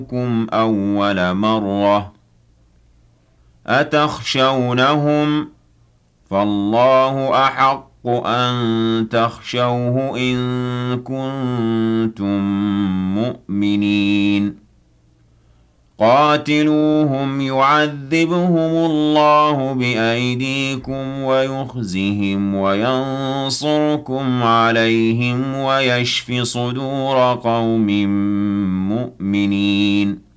يُخْزِيكُمْ أَوَّلَ مَرَّةٍ أَتَخْشَوْنَهُمْ ۚ فَاللَّهُ أَحَقُّ أَن تَخْشَوْهُ إِن كُنتُم مُّؤْمِنِينَ قَاتِلُوهُمْ يُعَذِّبْهُمُ اللَّهُ بِأَيْدِيكُمْ وَيُخْزِهِمْ وَيَنصُرْكُمْ عَلَيْهِمْ وَيَشْفِ صُدُورَ قَوْمٍ مُّؤْمِنِينَ